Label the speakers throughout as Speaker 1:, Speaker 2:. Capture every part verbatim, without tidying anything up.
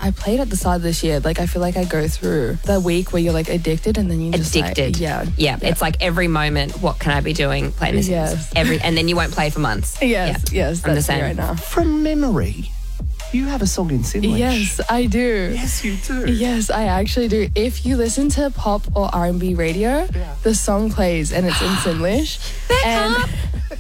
Speaker 1: I played at the start of this year. Like, I feel like I go through the week where you're like addicted and then you just
Speaker 2: Addicted.
Speaker 1: Like, yeah,
Speaker 2: yeah. Yeah. It's like every moment, what can I be doing? Playing this.
Speaker 1: Yes.
Speaker 2: Every, and then you won't play for months.
Speaker 1: Yes,
Speaker 2: yeah.
Speaker 1: yes,
Speaker 2: I'm the
Speaker 1: that's me
Speaker 2: same.
Speaker 1: right now.
Speaker 3: From memory, you have a song in Simlish.
Speaker 1: Yes, I do.
Speaker 3: Yes, you do.
Speaker 1: Yes, I actually do. If you listen to pop or R and B radio,
Speaker 3: Yeah.
Speaker 1: the song plays and it's in Simlish. And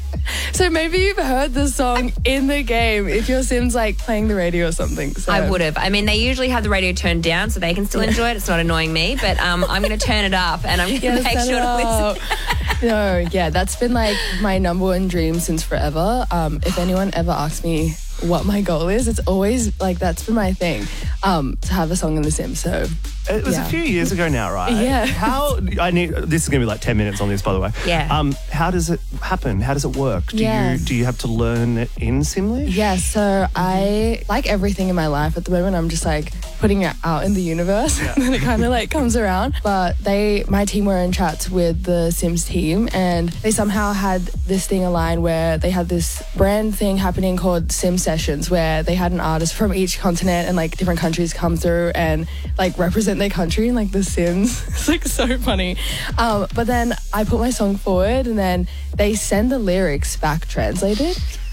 Speaker 1: so maybe you've heard the song in the game if your Sim's like playing the radio or something. So.
Speaker 2: I would have. I mean, they usually have the radio turned down so they can still enjoy it. It's not annoying me, but um, I'm going to turn it up and I'm going to
Speaker 1: Yes,
Speaker 2: make
Speaker 1: turn
Speaker 2: sure
Speaker 1: it
Speaker 2: to
Speaker 1: up.
Speaker 2: listen.
Speaker 1: No, yeah, that's been like my number one dream since forever. Um, if anyone ever asks me what my goal is, it's always like that's been my thing, um, to have a song in The Sims. So
Speaker 3: It was
Speaker 1: yeah.
Speaker 3: a few years ago now, right?
Speaker 1: Yeah.
Speaker 3: How I need this is going to be like ten minutes on this, by the way.
Speaker 2: Yeah.
Speaker 3: Um, how does it happen? How does it work? Do
Speaker 1: Yes.
Speaker 3: you do you have to learn it in Simlish?
Speaker 1: Yeah, so I, like everything in my life at the moment, I'm just like putting it out in the universe and then it kind of like comes around. But they, my team were in chats with the Sims team and they somehow had this thing aligned where they had this brand thing happening called Sim Sessions where they had an artist from each continent and like different countries come through and like represent their country in like The Sims. It's like so funny. Um, but then I put my song forward and then they send the lyrics back translated.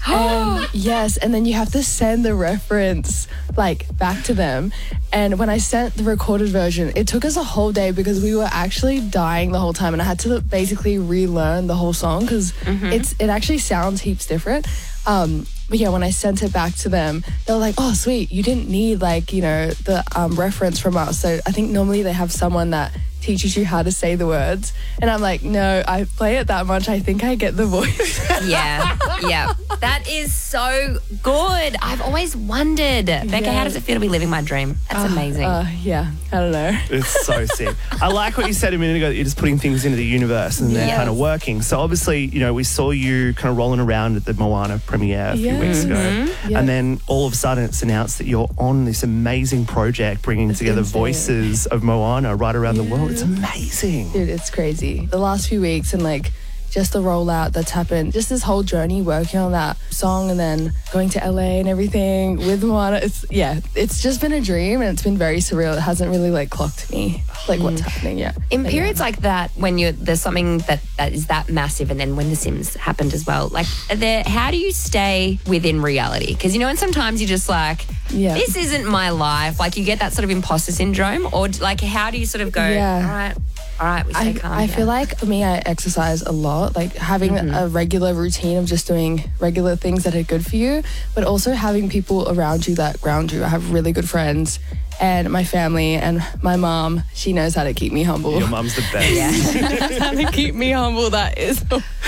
Speaker 1: And yes, and then you have to send the reference like back to them. And when I sent the recorded version, it took us a whole day because we were actually dying the whole time, and I had to basically relearn the whole song because mm-hmm. it's it actually sounds heaps different. Um, but yeah, when I sent it back to them, they were like, "Oh, sweet, you didn't need like you know the um, reference from us." So I think normally they have someone that teaches you how to say the words, and I'm like, no, I play it that much, I think I get the voice.
Speaker 2: Yeah, yeah. That is so good. I've always wondered, Becca,
Speaker 1: Yeah.
Speaker 2: how does it feel to be living my dream? That's
Speaker 1: Uh,
Speaker 2: amazing.
Speaker 1: Uh, yeah, I don't know.
Speaker 3: It's so sick. I like what you said a minute ago that you're just putting things into the universe and they're
Speaker 2: Yes.
Speaker 3: kind of working. So obviously, you know, we saw you kind of rolling around at the Moana premiere a few
Speaker 1: Yeah.
Speaker 3: weeks ago.
Speaker 1: Mm-hmm. Yeah.
Speaker 3: And then all of a sudden it's announced that you're on this amazing project bringing
Speaker 1: It's
Speaker 3: together
Speaker 1: insane.
Speaker 3: voices of Moana right around the
Speaker 1: Yeah.
Speaker 3: world. It's amazing.
Speaker 1: Dude, it's crazy. The last few weeks and like just the rollout that's happened, just this whole journey working on that song and then going to L A and everything with Moana. It's yeah, it's just been a dream and it's been very surreal. It hasn't really like clocked me like what's happening yet.
Speaker 2: In
Speaker 1: But,
Speaker 2: periods
Speaker 1: yeah.
Speaker 2: like that, when you there's something that, that is that massive, and then when The Sims happened as well, like, there, how do you stay within reality? Because you know, and sometimes you're just like,
Speaker 1: Yeah.
Speaker 2: this isn't my life. Like, you get that sort of imposter syndrome, or like, how do you sort of go,
Speaker 1: Yeah.
Speaker 2: all right, all right, we stay
Speaker 1: I,
Speaker 2: calm.
Speaker 1: I
Speaker 2: here."
Speaker 1: feel like for me, I exercise a lot, like having
Speaker 2: Mm-hmm.
Speaker 1: a regular routine of just doing regular things that are good for you, but also having people around you that ground you. I have really good friends and my family and my mom, she knows how to keep me humble.
Speaker 3: Your mum's the best.
Speaker 2: Yeah.
Speaker 1: How to keep me humble, that is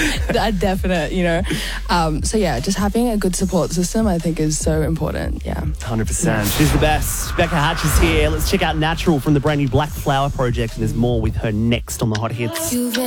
Speaker 1: a definite, you know. Um, so yeah, just having a good support system I think is so important. Yeah.
Speaker 3: one hundred percent. She's the best. Becca Hatch is here. Let's check out Natural from the brand new Black Flower project, and there's more with her next on the Hot Hits.
Speaker 4: You've been